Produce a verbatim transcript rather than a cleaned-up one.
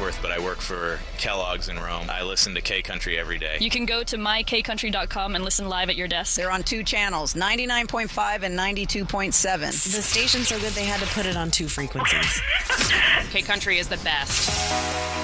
Warkworth, but I work for Kellogg's in Rome. I listen to K-Country every day. You can go to my k country dot com and listen live at your desk. They're on two channels, ninety-nine point five and ninety-two point seven. The station's so good they had to put it on two frequencies. K-Country is the best.